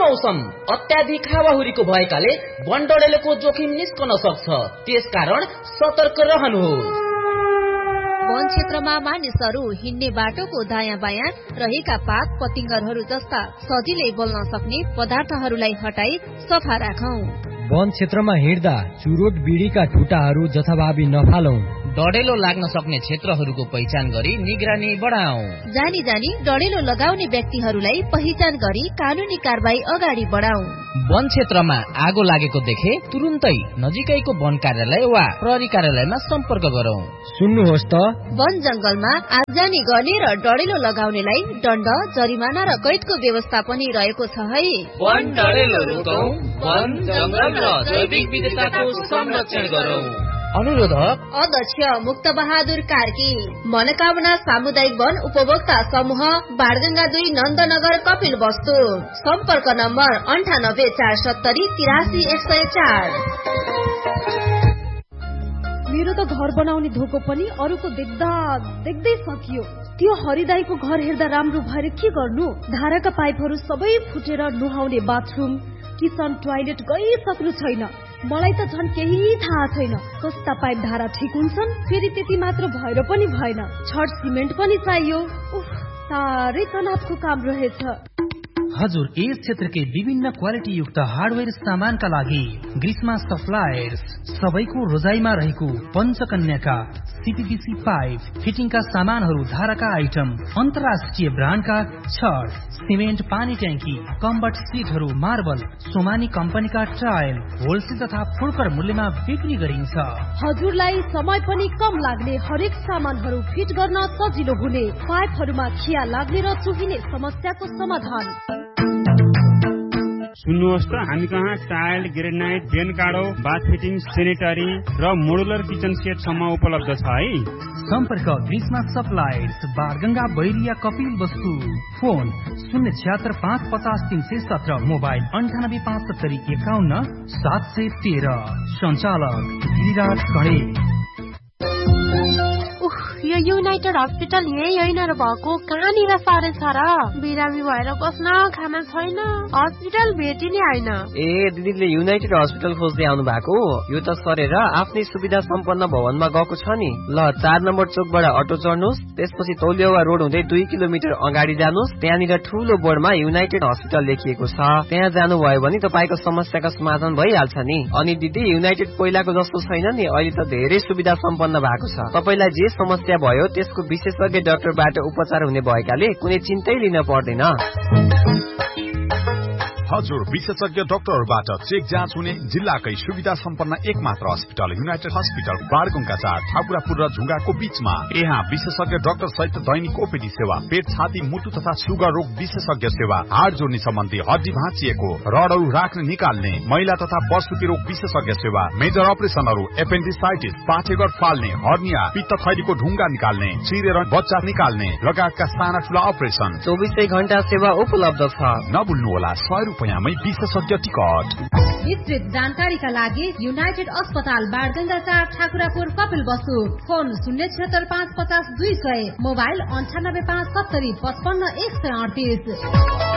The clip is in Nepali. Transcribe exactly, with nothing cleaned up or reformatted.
मौसम अत्याधिक हावाहुरीको भएकाले वन डढेलोको जोखिम निस्कन सक्छ, त्यसकारण सतर्क रहनुहोस्। वन क्षेत्रमा मानिसहरू हिँड्ने बाटोको दायाँ बायाँ रहेका पात पतिंगरहरू जस्ता सजिलै बोल्न सक्ने पदार्थहरूलाई हटाई सफा राखौं। वन क्षेत्रमा हिँड्दा चुरोट बिडीका ठुटाहरू जथाभावी नफालौं। डढेलो लाग्न सक्ने क्षेत्रहरूको पहिचान गरी निगरानी बढाऊ। जानी जानी डढेलो लगाउने व्यक्तिहरूलाई पहिचान गरी कानूनी कारबाही अगाडि बढाऊ। वन क्षेत्रमा आगो लागेको देखे तुरुन्तै नजिकैको वन कार्यालय वा प्रहरी कार्यालयमा सम्पर्क गरौं। सुन्नुहोस् त, वन जंगलमा आगजानी गर्ने र डढेलो लगाउनेलाई दण्ड, जरिमाना र कैदको व्यवस्था पनि रहेको छ है। वन डढेलो रोकौं, वन जंगल र जैविक विविधताको संरक्षण गरौं। अनुरोधक अध्यक्ष मुक्त बहादुर कार्की, मनोकामना सामुदायिक वन उपभोक्ता समूह, बाणगंगा दुई, नन्दनगर, कपिल वस्तु। सम्पर्क नम्बर अन्ठानब्बे चार सत्तरी तिरासी एक सय चार। मेरो त घर बनाउने धोको पनि अरूको देख्दा देख्दै सकियो। त्यो हरिदाईको घर हेर्दा राम्रो भएर के गर्नु? धाराका पाइपहरू सबै फुटेर नुहाउने बाथरुम, किचन, टोयलेट गइसक्नु छैन। मलाई त झन् केही थाहा छैन कस्ता पाइप धारा ठिक हुन्छन्। फेरि त्यति मात्र भएर पनि भएन, छड सिमेन्ट पनि चाहियो। उफ, साह्रै तनावको काम रहेछ। हजुर, यस क्षेत्रकै विभिन्न क्वालिटी युक्त हार्डवेयर सामानका लागि ग्रीष्मा सप्लायर्स सबैको रोजाइमा रहेको पञ्चकन्याका सीपीवीसी पाइप फिटिङका सामानहरू, धाराका आइटम, अन्तर्राष्ट्रिय ब्रान्डका छड, सिमेन्ट, पानी ट्याङ्की, कम्बट सिटहरू, मार्बल, सोमानी कम्पनीका टाइल होलसेल तथा फुर्कर मूल्यमा बिक्री गरिन्छ। हजुरलाई समय पनि कम लाग्ने, हरेक सामानहरू फिट गर्न सजिलो हुने, पाइपहरूमा खिया लाग्ने र चुहिने समस्याको समाधान। सुन्नुहोस् त, हामी कहाँ टाइल, ग्रेनाइट, डेन काडो, बाथ फिटिङ, सेनेटरी र मोडुलर किचन सेट सम्म उपलब्ध छ है। सम्पर्क ग्रीष्मा सप्लायर्स, बाणगंगा, बैरिया, कपिल वस्तु। फोन शून्य छिहत्तर पाँच पचास तीन सय सत्र, मोबाइल अन्ठानब्बे पाँच सत्तरी एकाउन्न सात सय तेह्र। सञ्चालक गिरिराज खडे। यो युनाइटेड हस्पिटल यही होइन र भएको, कहाँनिर साह्रै छ र? बिरामी भएर बस्न खाना छैन, हस्पिटल भेटिने होइन। ए दिदीले युनाइटेड हस्पिटल खोज्दै आउनु भएको? यो त सरेर आफ्नै सुविधा सम्पन्न भवनमा गएको छ नि। ल, चार नम्बर चोकबाट अटो चढ्नुहोस्, त्यसपछि तौलिया रोड हुँदै दुई किलोमिटर अगाडि जानुहोस्। त्यहाँनिर ठूलो बोर्डमा युनाइटेड हस्पिटल लेखिएको छ। त्यहाँ जानुभयो भने तपाईँको समस्याका समाधान भइहाल्छ नि। अनि दिदी, युनाइटेड पहिलाको जस्तो छैन नि, अहिले त धेरै सुविधा सम्पन्न भएको छ। तपाईँलाई जे समस्या भयो त्यसको विशेषज्ञ डाक्टरबाट उपचार हुने भएकाले कुनै चिन्तै लिन पर्दैन। हजुर, विशेषज्ञ डाक्टरबाट चेक जाँच हुने जिल्लाकै सुविधा सम्पन्न एक मात्र अस्पताल युनाइटेड हस्पिटल, बारगंगा चार, ठाकुरापुर र झुङ्गाको बीचमा। यहाँ विशेषज्ञ डाक्टर सहित दैनिक ओपीडी सेवा, पेट, छाती, मुटु तथा सुगर रोग विशेषज्ञ सेवा, हाड जोड्ने सम्बन्धी, हड्डी भाँचिएको, रडहरू राख्ने निकाल्ने, महिला तथा प्रसुति रोग विशेषज्ञ सेवा, मेजर अपरेसनहरू, एपेन्डिसाइटिस, पाठेघर फाल्ने, हर्निया, पित्त थैलीको ढुङ्गा निकाल्ने, चिरेर बच्चा निकाल्ने लगायतका साना ठुला अपरेसन चौबिसै घण्टा सेवा उपलब्ध छ। नभुल्नुहोला, सय रुपियाँमै विशेषज्ञ टिकट। विस्तृत जानकारीका लागि युनाइटेड अस्पताल, बाणगंगा चार, ठाकुरापुर, कपिल वस्तु। फोन शून्य छिहत्तर पाँच पचास दुई सय, मोबाइल अन्ठानब्बे पाँच सत्तरी पचपन्न एक सय अडतिस।